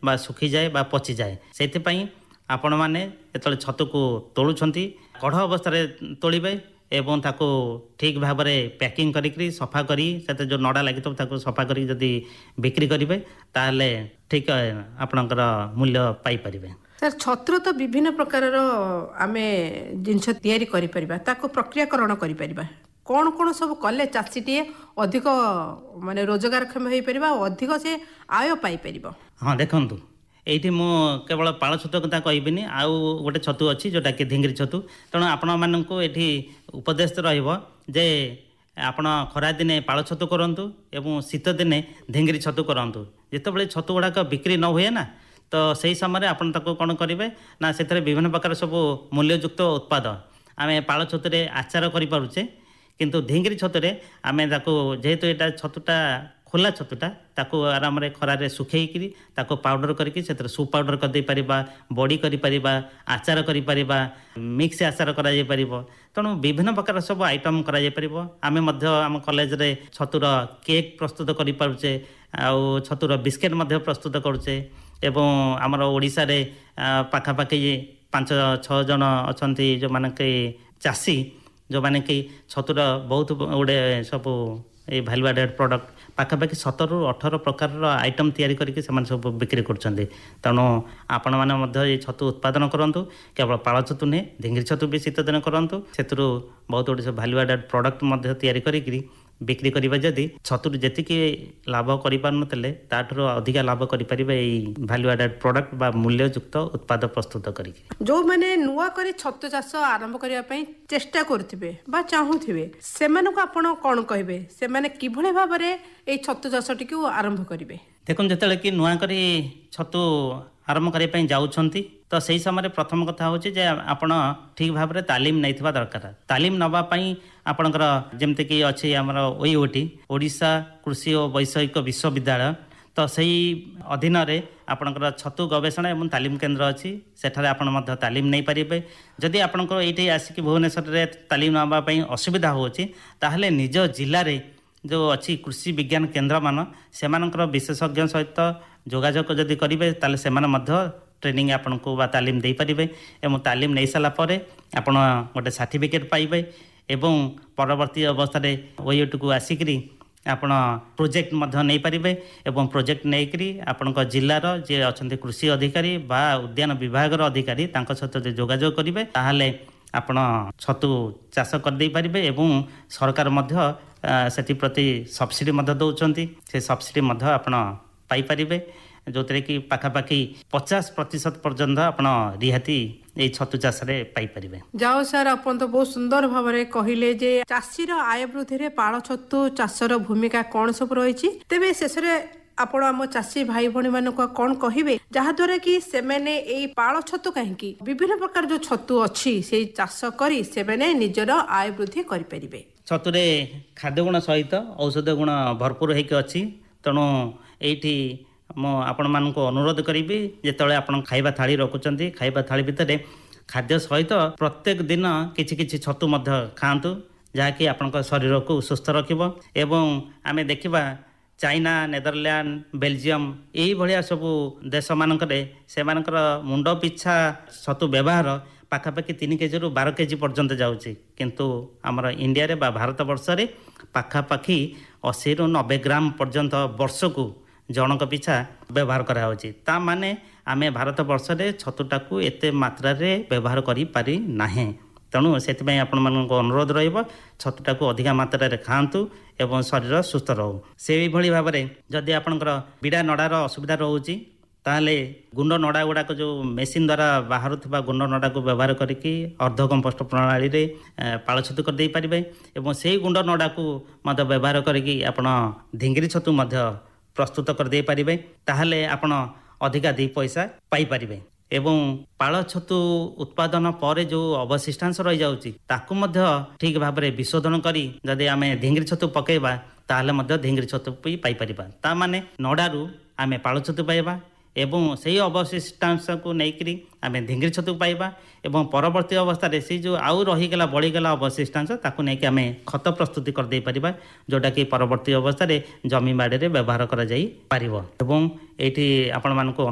ବା ଶୁଖିଯାଏ ବା ପଚିଯାଏ। ସେଥିପାଇଁ ଆପଣମାନେ ଯେତେବେଳେ ଛତୁକୁ ତୋଳୁଛନ୍ତି କଢ଼ ଅବସ୍ଥାରେ ତୋଳିବେ ଏବଂ ତାକୁ ଠିକ୍ ଭାବରେ ପ୍ୟାକିଂ କରିକି ସଫା କରି ସେଥିରେ ଯେଉଁ ନଡ଼ା ଲାଗିଥିବ ତାକୁ ସଫା କରିକି ଯଦି ବିକ୍ରି କରିବେ ତାହେଲେ ଠିକ୍ ଆପଣଙ୍କର ମୂଲ୍ୟ ପାଇପାରିବେ। ସାର୍ ଛତୁର ତ ବିଭିନ୍ନ ପ୍ରକାରର ଆମେ ଜିନିଷ ତିଆରି କରିପାରିବା, ତାକୁ ପ୍ରକ୍ରିୟାକରଣ କରିପାରିବା। କ'ଣ କ'ଣ ସବୁ କଲେ ଚାଷୀଟିଏ ଅଧିକ ମାନେ ରୋଜଗାରକ୍ଷମ ହୋଇପାରିବ ଆଉ ଅଧିକ ସେ ଆୟ ପାଇପାରିବ? ହଁ ଦେଖନ୍ତୁ, ଏଇଠି ମୁଁ କେବଳ ପାଳ ଛତୁ କଥା କହିବିନି, ଆଉ ଗୋଟେ ଛତୁ ଅଛି ଯେଉଁଟାକି ଧିଙ୍ଗିରି ଛତୁ। ତେଣୁ ଆପଣମାନଙ୍କୁ ଏଠି ଉପଦେଶ ରହିବ ଯେ ଆପଣ ଖରାଦିନେ ପାଳ ଛତୁ କରନ୍ତୁ ଏବଂ ଶୀତ ଦିନେ ଧିଙ୍ଗିରି ଛତୁ କରନ୍ତୁ। ଯେତେବେଳେ ଛତୁ ଗୁଡ଼ାକ ବିକ୍ରି ନ ହୁଏ ନା, ତ ସେହି ସମୟରେ ଆପଣ ତାକୁ କ'ଣ କରିବେ ନା ସେଥିରେ ବିଭିନ୍ନ ପ୍ରକାର ସବୁ ମୂଲ୍ୟଯୁକ୍ତ ଉତ୍ପାଦ ଆମେ ପାଳ ଛତୁରେ ଆଚାର କରିପାରୁଛେ, କିନ୍ତୁ ଧିଙ୍ଗିରି ଛତୁରେ ଆମେ ତାକୁ ଯେହେତୁ ଏଇଟା ଛତୁଟା ଖୋଲା ଛତୁଟା ତାକୁ ଆରାମରେ ଖରାରେ ଶୁଖେଇକିରି ତାକୁ ପାଉଡ଼ର କରିକି ସେଥିରେ ସୁପ୍ ପାଉଡ଼ର କରିଦେଇପାରିବା, ବଡ଼ି କରିପାରିବା, ଆଚାର କରିପାରିବା, ମିକ୍ସ ଆଚାର କରାଯାଇପାରିବ। ତେଣୁ ବିଭିନ୍ନ ପ୍ରକାର ସବୁ ଆଇଟମ୍ କରାଯାଇପାରିବ। ଆମେ ମଧ୍ୟ ଆମ କଲେଜରେ ଛତୁର କେକ୍ ପ୍ରସ୍ତୁତ କରିପାରୁଛେ, ଆଉ ଛତୁର ବିସ୍କେଟ୍ ମଧ୍ୟ ପ୍ରସ୍ତୁତ କରୁଛେ ଏବଂ ଆମର ଓଡ଼ିଶାରେ ପାଖାପାଖି 5-6 ଜଣ ଅଛନ୍ତି ଯେଉଁମାନେ କି ଚାଷୀ, ଯେଉଁମାନେ କି ଛତୁର ବହୁତ ଗୁଡ଼ିଏ ସବୁ ଏଇ ଭ୍ୟାଲୁ ଆଡେଡ୍ ପ୍ରଡ଼କ୍ଟ ପାଖାପାଖି 17-18 ପ୍ରକାରର ଆଇଟମ୍ ତିଆରି କରିକି ସେମାନେ ସବୁ ବିକ୍ରି କରୁଛନ୍ତି। ତେଣୁ ଆପଣମାନେ ମଧ୍ୟ ଏଇ ଛତୁ ଉତ୍ପାଦନ କରନ୍ତୁ। କେବଳ ପାଳ ଛତୁ ନୁହେଁ, ଧିଙ୍ଗିରି ଛତୁ ବି ଶୀତ ଦିନ କରନ୍ତୁ। ସେଥିରୁ ବହୁତ ଗୁଡ଼ିଏ ସବୁ ଭ୍ୟାଲୁ ଆଡେଡ୍ ପ୍ରଡ଼କ୍ଟ ମଧ୍ୟ ତିଆରି କରିକିରି ବିକ୍ରି କରିବା। ଯଦି ଛତୁରୁ ଯେତିକି ଲାଭ କରିପାରୁନଥିଲେ ତାଠାରୁ ଅଧିକା ଲାଭ କରିପାରିବେ ଏଇ ଭ୍ୟାଲୁ ଆଡେଡ୍ ପ୍ରଡ଼କ୍ଟ ବା ମୂଲ୍ୟଯୁକ୍ତ ଉତ୍ପାଦ ପ୍ରସ୍ତୁତ କରିକି। ଯେଉଁମାନେ ନୂଆ କରି ଛତୁ ଚାଷ ଆରମ୍ଭ କରିବା ପାଇଁ ଚେଷ୍ଟା କରୁଥିବେ ବା ଚାହୁଁଥିବେ, ସେମାନଙ୍କୁ ଆପଣ କ'ଣ କହିବେ? ସେମାନେ କିଭଳି ଭାବରେ ଏଇ ଛତୁ ଚାଷଟିକୁ ଆରମ୍ଭ କରିବେ? ଦେଖନ୍ତୁ, ଯେତେବେଳେ କି ନୂଆ କରି ଛତୁ ଆରମ୍ଭ କରିବା ପାଇଁ ଯାଉଛନ୍ତି ତ ସେହି ସମୟରେ ପ୍ରଥମ କଥା ହେଉଛି ଯେ ଆପଣ ଠିକ୍ ଭାବରେ ତାଲିମ ନେଇଥିବା ଦରକାର। ତାଲିମ ନେବା ପାଇଁ ଆପଣଙ୍କର ଯେମିତିକି ଅଛି ଆମର OIOT, ଓଡ଼ିଶା କୃଷି ଓ ବୈଷୟିକ ବିଶ୍ୱବିଦ୍ୟାଳୟ, ତ ସେହି ଅଧୀନରେ ଆପଣଙ୍କର ଛତୁ ଗବେଷଣା ଏବଂ ତାଲିମ କେନ୍ଦ୍ର ଅଛି। ସେଠାରେ ଆପଣ ମଧ୍ୟ ତାଲିମ ନେଇପାରିବେ। ଯଦି ଆପଣଙ୍କର ଏଇଠି ଆସିକି ଭୁବନେଶ୍ୱରରେ ତାଲିମ ନେବା ପାଇଁ ଅସୁବିଧା ହେଉଛି ତାହେଲେ ନିଜ ଜିଲ୍ଲାରେ ଯେଉଁ ଅଛି କୃଷି ବିଜ୍ଞାନ କେନ୍ଦ୍ରମାନ, ସେମାନଙ୍କର ବିଶେଷଜ୍ଞ ସହିତ ଯୋଗାଯୋଗ ଯଦି କରିବେ ତାହେଲେ ସେମାନେ ମଧ୍ୟ ଟ୍ରେନିଂ ଆପଣଙ୍କୁ ବା ତାଲିମ ଦେଇପାରିବେ ଏବଂ ତାଲିମ ନେଇସାରିଲା ପରେ ଆପଣ ଗୋଟେ ସାର୍ଟିଫିକେଟ୍ ପାଇବେ ଏବଂ ପରବର୍ତ୍ତୀ ଅବସ୍ଥାରେ OIOTକୁ ଆସିକିରି ଆପଣ ପ୍ରୋଜେକ୍ଟ ମଧ୍ୟ ନେଇପାରିବେ ଏବଂ ପ୍ରୋଜେକ୍ଟ ନେଇକରି ଆପଣଙ୍କ ଜିଲ୍ଲାର ଯିଏ ଅଛନ୍ତି କୃଷି ଅଧିକାରୀ ବା ଉଦ୍ୟାନ ବିଭାଗର ଅଧିକାରୀ ତାଙ୍କ ସହିତ ଯଦି ଯୋଗାଯୋଗ କରିବେ ତାହେଲେ ଆପଣ ଛତୁ ଚାଷ କରିଦେଇପାରିବେ ଏବଂ ସରକାର ମଧ୍ୟ ସେଥିପ୍ରତି ସବସିଡ଼ି ମଧ୍ୟ ଦେଉଛନ୍ତି। ସେ ସବସିଡ଼ି ମଧ୍ୟ ଆପଣ ପାଇପାରିବେ, ଯେଉଁଥିରେ କି ପାଖାପାଖି 50% ପର୍ଯ୍ୟନ୍ତ ଆପଣ ରିହାତି ଏଇ ଛତୁ ଚାଷରେ ପାଇପାରିବେ। ଯାଉ ସାର୍, ଆପଣ ତ ବହୁତ ସୁନ୍ଦର ଭାବରେ କହିଲେ ଯେ ଚାଷୀର ଆୟ ବୃଦ୍ଧିରେ ପାଳ ଛତୁ ଚାଷର ଭୂମିକା କ'ଣ ସବୁ ରହିଛି। ତେବେ ଶେଷରେ ଆପଣ ଆମ ଚାଷୀ ଭାଇ ଭଉଣୀ ମାନଙ୍କୁ କ'ଣ କହିବେ ଯାହାଦ୍ୱାରା କି ସେମାନେ ଏଇ ପାଳ ଛତୁ କାହିଁକି ବିଭିନ୍ନ ପ୍ରକାର ଯୋଉ ଛତୁ ଅଛି ସେଇ ଚାଷ କରି ସେମାନେ ନିଜର ଆୟ ବୃଦ୍ଧି କରିପାରିବେ? ଛତୁରେ ଖାଦ୍ୟ ଗୁଣ ସହିତ ଔଷଧ ଗୁଣ ଭରପୁର ହେଇକି ଅଛି। ତେଣୁ ଏଇଠି ମୁଁ ଆପଣମାନଙ୍କୁ ଅନୁରୋଧ କରିବି, ଯେତେବେଳେ ଆପଣ ଖାଇବା ଥାଳି ରଖୁଛନ୍ତି ଖାଇବା ଥାଳି ଭିତରେ ଖାଦ୍ୟ ସହିତ ପ୍ରତ୍ୟେକ ଦିନ କିଛି କିଛି ଛତୁ ମଧ୍ୟ ଖାଆନ୍ତୁ, ଯାହାକି ଆପଣଙ୍କ ଶରୀରକୁ ସୁସ୍ଥ ରଖିବ। ଏବଂ ଆମେ ଦେଖିବା ଚାଇନା, ନେଦରଲ୍ୟାଣ୍ଡ, ବେଲଜିୟମ୍ ଏଇଭଳିଆ ସବୁ ଦେଶମାନଙ୍କରେ ସେମାନଙ୍କର ମୁଣ୍ଡ ପିଛା ଛତୁ ବ୍ୟବହାର ପାଖାପାଖି 3 କେଜିରୁ 12 କେଜି ପର୍ଯ୍ୟନ୍ତ ଯାଉଛି, କିନ୍ତୁ ଆମର ଇଣ୍ଡିଆରେ ବା ଭାରତ ବର୍ଷରେ ପାଖାପାଖି 80ରୁ 90 ଗ୍ରାମ ପର୍ଯ୍ୟନ୍ତ ବର୍ଷକୁ ଜଣଙ୍କ ପିଛା ବ୍ୟବହାର କରାହେଉଛି। ତା ମାନେ ଆମେ ଭାରତ ବର୍ଷରେ ଛତୁଟାକୁ ଏତେ ମାତ୍ରାରେ ବ୍ୟବହାର କରିପାରି ନାହିଁ। ତେଣୁ ସେଥିପାଇଁ ଆପଣମାନଙ୍କୁ ଅନୁରୋଧ ରହିବ, ଛତୁଟାକୁ ଅଧିକା ମାତ୍ରାରେ ଖାଆନ୍ତୁ ଏବଂ ଶରୀର ସୁସ୍ଥ ରହୁ। ସେଇଭଳି ଭାବରେ ଯଦି ଆପଣଙ୍କର ବିଡ଼ା ନଡ଼ାର ଅସୁବିଧା ରହୁଛି ତାହେଲେ ଗୁଣ୍ଡ ନଡ଼ା ଗୁଡ଼ାକ ଯେଉଁ ମେସିନ୍ ଦ୍ୱାରା ବାହାରୁଥିବା ଗୁଣ୍ଡ ନଡ଼ାକୁ ବ୍ୟବହାର କରିକି ଅର୍ଦ୍ଧ କମ୍ପୋଷ୍ଟ ପ୍ରଣାଳୀରେ ପାଳ ଛତୁ କରିଦେଇପାରିବେ ଏବଂ ସେଇ ଗୁଣ୍ଡ ନଡ଼ାକୁ ମଧ୍ୟ ବ୍ୟବହାର କରିକି ଆପଣ ଧିଙ୍ଗିରି ଛତୁ ମଧ୍ୟ ପ୍ରସ୍ତୁତ କରିଦେଇପାରିବେ। ତାହେଲେ ଆପଣ ଅଧିକା 2 ପଇସା ପାଇପାରିବେ ଏବଂ ପାଳ ଛତୁ ଉତ୍ପାଦନ ପରେ ଯେଉଁ ଅବଶିଷ୍ଟାଂଶ ରହିଯାଉଛି ତାକୁ ମଧ୍ୟ ଠିକ୍ ଭାବରେ ବିଶୋଧନ କରି ଯଦି ଆମେ ଧିଙ୍ଗିରି ଛତୁ ପକାଇବା ତାହେଲେ ମଧ୍ୟ ଧିଙ୍ଗିରି ଛତୁ ବି ପାଇପାରିବା। ତା ମାନେ ନଡ଼ାରୁ ଆମେ ପାଳ ଛତୁ ପାଇବା ଏବଂ ସେହି ଅବଶିଷ୍ଟାଂଶକୁ ନେଇକରି ଆମେ ଧିଙ୍ଗିରି ଛତୁ ପାଇବା ଏବଂ ପରବର୍ତ୍ତୀ ଅବସ୍ଥାରେ ସେଇ ଯେଉଁ ଆଉ ରହିଗଲା ବଳିଗଲା ଅବଶିଷ୍ଟାଂଶ ତାକୁ ନେଇକି ଆମେ ଖତ ପ୍ରସ୍ତୁତି କରିଦେଇପାରିବା, ଯେଉଁଟାକି ପରବର୍ତ୍ତୀ ଅବସ୍ଥାରେ ଜମି ବାଡ଼ିରେ ବ୍ୟବହାର କରାଯାଇପାରିବ। ଏବଂ ଏଇଠି ଆପଣମାନଙ୍କୁ